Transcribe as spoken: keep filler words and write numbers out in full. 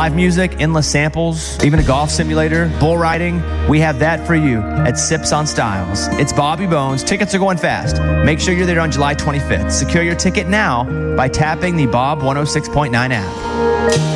Live music, endless samples, even a golf simulator, bull riding, we have that for you at Sips on Styles. It's Bobby Bones. Tickets are going fast. Make sure you're there on July twenty-fifth. Secure your ticket now by tapping the Bob one oh six point nine app.